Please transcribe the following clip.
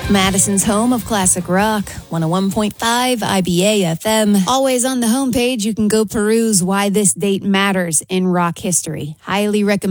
Madison's home of classic rock, 101.5 IBA FM. Always on the homepage, you can go peruse why this date matters in rock history. Highly recommend.